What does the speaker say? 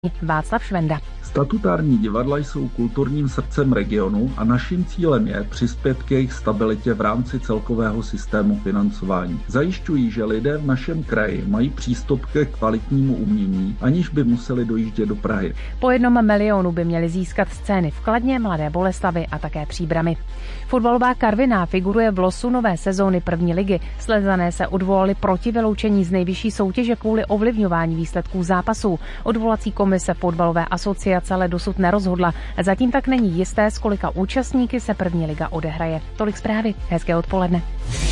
Václav Švenda. Statutární divadla jsou kulturním srdcem regionu a naším cílem je přispět k jejich stabilitě v rámci celkového systému financování. Zajišťují, že lidé v našem kraji mají přístup ke kvalitnímu umění, aniž by museli dojíždět do Prahy. Po 1 milionu by měli získat scény v Kladně, Mladé Boleslavi a také Příbrami. Fotbalová Karviná figuruje v losu nové sezóny první ligy. Slezané se odvolali proti vyloučení z nejvyšší soutěže kvůli ovlivňování výsledků zápasů. Odvolací komise fotbalové asociace ale dosud nerozhodla. Zatím tak není jisté, s kolika účastníky se první liga odehraje. Tolik zprávy. Hezké odpoledne.